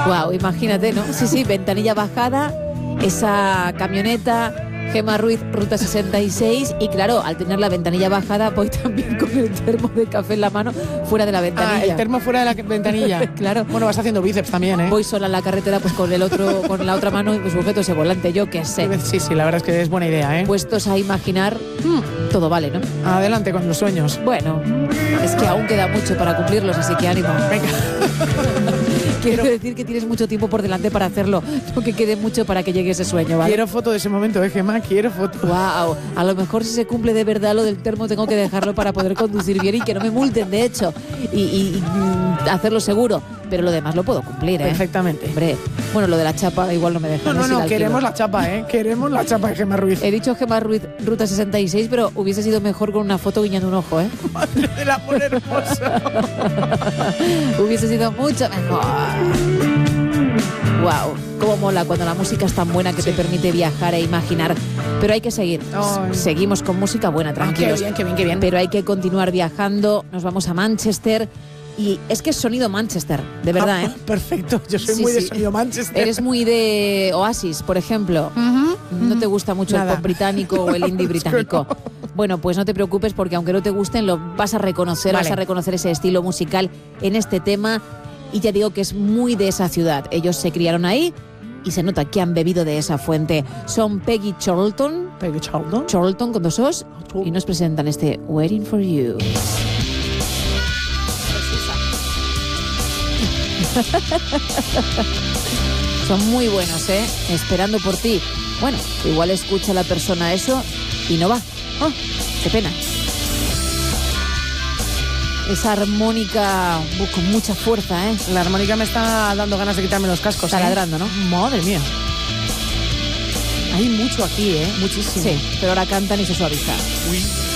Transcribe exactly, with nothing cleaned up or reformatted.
Wow, imagínate, ¿no? Sí, sí, ventanilla bajada, esa camioneta, Gemma Ruiz, Ruta sesenta y seis, y claro, al tener la ventanilla bajada, voy también con el termo de café en la mano, fuera de la ventanilla. Ah, el termo fuera de la ventanilla. Claro. Bueno, vas haciendo bíceps también, ¿eh? Voy sola en la carretera, pues con el otro, con la otra mano, pues sujeto ese volante, yo qué sé. Sí, sí, la verdad es que es buena idea, ¿eh? Puestos a imaginar, hmm, todo vale, ¿no? Adelante con los sueños. Bueno, es que aún queda mucho para cumplirlos, así que ánimo. Venga. Quiero decir que tienes mucho tiempo por delante para hacerlo, no que quede mucho para que llegue ese sueño, ¿vale? Quiero foto de ese momento, ¿eh, Gemma? Quiero foto. Wow, a lo mejor si se cumple de verdad lo del termo tengo que dejarlo para poder conducir bien y que no me multen, de hecho, y, y, y mm, hacerlo seguro, pero lo demás lo puedo cumplir, ¿eh? Perfectamente. Hombre, bueno, lo de la chapa igual no me deja. No, no, no, queremos la chapa, ¿eh? Queremos la chapa de Gemma Ruiz. He dicho Gemma Ruiz, Ruta sesenta y seis, pero hubiese sido mejor con una foto guiñando un ojo, ¿eh? Madre del amor hermoso. Hubiese sido mucho mejor. Wow, cómo mola cuando la música es tan buena que sí. te permite viajar e imaginar. Pero hay que seguir. Ay. Seguimos con música buena, tranquilos. Ah, qué bien, qué bien, qué bien. Pero hay que continuar viajando. Nos vamos a Manchester. Y es que es sonido Manchester, de verdad, ah, ¿eh? Perfecto, yo soy sí, muy de sí. sonido Manchester. Eres muy de Oasis, por ejemplo. Uh-huh. No te gusta mucho Nada. el pop británico o el indie británico. No. Bueno, pues no te preocupes porque aunque no te gusten, lo vas a reconocer, vale. vas a reconocer ese estilo musical en este tema. Y ya digo que es muy de esa ciudad. Ellos se criaron ahí y se nota que han bebido de esa fuente. Son Peggy Charlton. Peggy Charlton. Charlton con dos os. Y nos presentan este Waiting for You. Son muy buenos, ¿eh? Esperando por ti. Bueno, igual escucha la persona eso y no va. Oh, qué pena. Esa armónica uh, con mucha fuerza, ¿eh? La armónica me está dando ganas de quitarme los cascos. Está ¿eh? ladrando, ¿no? Madre mía. Hay mucho aquí, ¿eh? Muchísimo. Sí, pero ahora cantan y se suaviza. Uy.